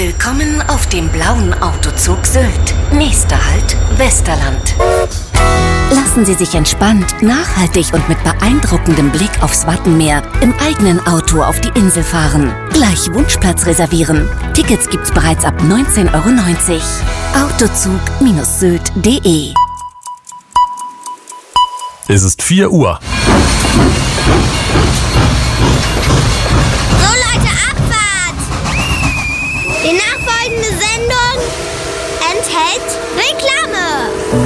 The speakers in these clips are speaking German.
Willkommen auf dem blauen Autozug Sylt. Nächster Halt, Westerland. Lassen Sie sich entspannt, nachhaltig und mit beeindruckendem Blick aufs Wattenmeer im eigenen Auto auf die Insel fahren. Gleich Wunschplatz reservieren. Tickets gibt's bereits ab 19,90 €. Autozug-sylt.de. Es ist 4 Uhr. So Leute, Abfahrt! Die nachfolgende Sendung enthält Reklame.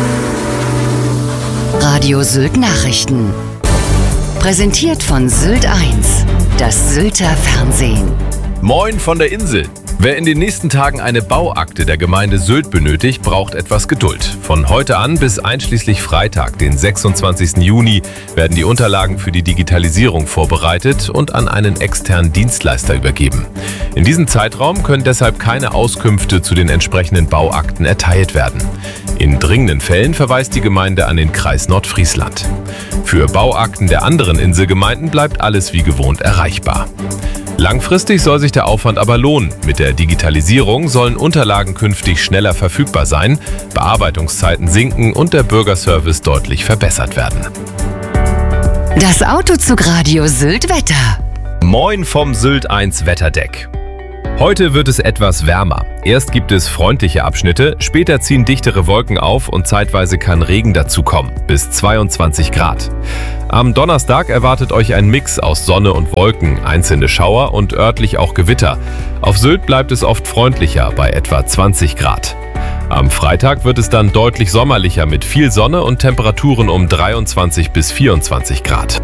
Radio Sylt Nachrichten. Präsentiert von Sylt 1, das Sylter Fernsehen. Moin von der Insel. Wer in den nächsten Tagen eine Bauakte der Gemeinde Sylt benötigt, braucht etwas Geduld. Von heute an bis einschließlich Freitag, den 26. Juni, werden die Unterlagen für die Digitalisierung vorbereitet und an einen externen Dienstleister übergeben. In diesem Zeitraum können deshalb keine Auskünfte zu den entsprechenden Bauakten erteilt werden. In dringenden Fällen verweist die Gemeinde an den Kreis Nordfriesland. Für Bauakten der anderen Inselgemeinden bleibt alles wie gewohnt erreichbar. Langfristig soll sich der Aufwand aber lohnen. Mit der Digitalisierung sollen Unterlagen künftig schneller verfügbar sein, Bearbeitungszeiten sinken und der Bürgerservice deutlich verbessert werden. Das Autozugradio Sylt Wetter. Moin vom Sylt 1 Wetterdeck. Heute wird es etwas wärmer. Erst gibt es freundliche Abschnitte, später ziehen dichtere Wolken auf und zeitweise kann Regen dazukommen, bis 22 Grad. Am Donnerstag erwartet euch ein Mix aus Sonne und Wolken, einzelne Schauer und örtlich auch Gewitter. Auf Sylt bleibt es oft freundlicher, bei etwa 20 Grad. Am Freitag wird es dann deutlich sommerlicher mit viel Sonne und Temperaturen um 23 bis 24 Grad.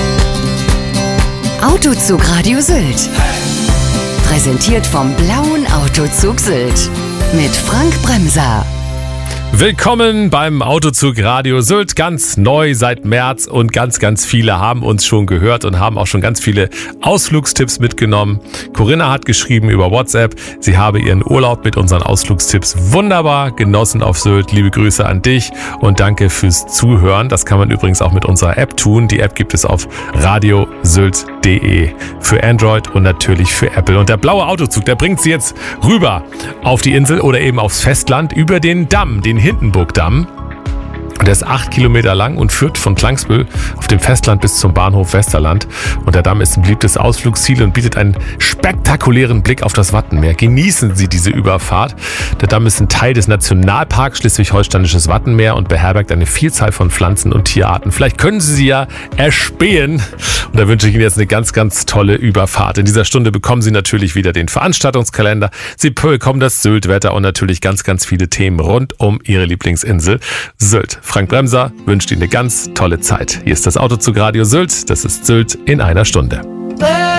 Autozugradio Sylt. Präsentiert vom blauen Autozug Sylt. Mit Frank Bremser. Willkommen beim Autozug Radio Sylt, ganz neu seit März und ganz viele haben uns schon gehört und haben auch schon ganz viele Ausflugstipps mitgenommen. Corinna hat geschrieben über WhatsApp, sie habe ihren Urlaub mit unseren Ausflugstipps wunderbar genossen auf Sylt. Liebe Grüße an dich und danke fürs Zuhören. Das kann man übrigens auch mit unserer App tun. Die App gibt es auf radiosylt.de für Android und natürlich für Apple. Und der blaue Autozug, der bringt sie jetzt rüber auf die Insel oder eben aufs Festland über den Damm, den Hindenburgdamm. Der ist 8 Kilometer lang und führt von Klangsbühl auf dem Festland bis zum Bahnhof Westerland. Und der Damm ist ein beliebtes Ausflugsziel und bietet einen spektakulären Blick auf das Wattenmeer. Genießen Sie diese Überfahrt. Der Damm ist ein Teil des Nationalparks Schleswig-Holsteinisches Wattenmeer und beherbergt eine Vielzahl von Pflanzen- und Tierarten. Vielleicht können Sie ja erspähen. Und da wünsche ich Ihnen jetzt eine ganz tolle Überfahrt. In dieser Stunde bekommen Sie natürlich wieder den Veranstaltungskalender. Sie bekommen das Sylt-Wetter und natürlich ganz viele Themen rund um Ihre Lieblingsinsel Sylt. Frank Bremser wünscht Ihnen eine ganz tolle Zeit. Hier ist das Autozug Radio Sylt. Das ist Sylt in einer Stunde.